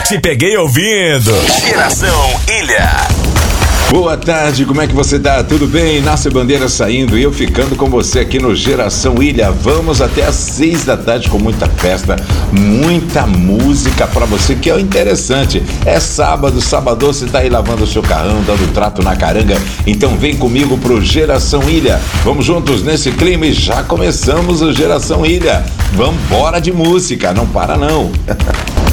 Te peguei ouvindo. Geração Ilha. Boa tarde, como é que você tá? Tudo bem? Inácio Bandeira saindo e eu ficando com você aqui no Geração Ilha. Vamos até às 6 da tarde com muita festa, muita música pra você, que é o interessante. É sábado, sabadão, você tá aí lavando o seu carrão, dando trato na caranga. Então vem comigo pro Geração Ilha. Vamos juntos nesse clima e já começamos o Geração Ilha. Vambora de música, não para não.